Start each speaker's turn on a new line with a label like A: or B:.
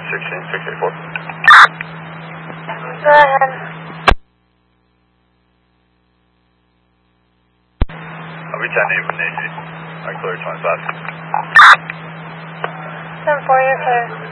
A: 16684.
B: Go ahead.
A: I'll be 10 8 from Navy. I clear 25.
B: 10-4, you're clear.